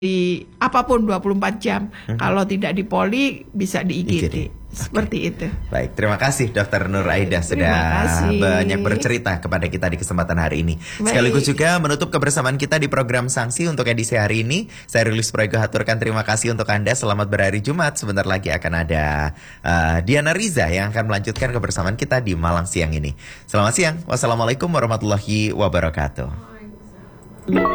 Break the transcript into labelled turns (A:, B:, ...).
A: di apapun 24 jam. Kalau tidak di poli bisa di IGD. Seperti itu.
B: Baik, terima kasih Dr. Nur Aida sudah banyak bercerita kepada kita di kesempatan hari ini. Sekaligus juga menutup kebersamaan kita di program Sanksi untuk edisi hari ini. Saya Rilis Proyego haturkan terima kasih untuk Anda. Selamat berhari Jumat. Sebentar lagi akan ada Diana Riza yang akan melanjutkan kebersamaan kita di Malang siang ini. Selamat siang. Wassalamualaikum warahmatullahi wabarakatuh.